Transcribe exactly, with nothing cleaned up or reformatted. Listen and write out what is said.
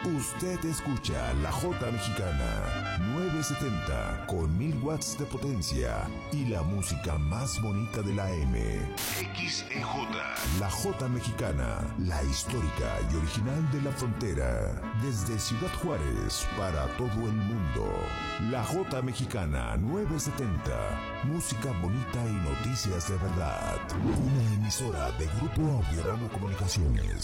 Usted escucha la Jota Mexicana nueve setenta con mil watts de potencia y la música más bonita de la M. X E J. La Jota Mexicana, la histórica y original de la frontera. Desde Ciudad Juárez para todo el mundo. La Jota Mexicana nueve setenta. Música bonita y noticias de verdad. Una emisora de Grupo Audiorama Comunicaciones.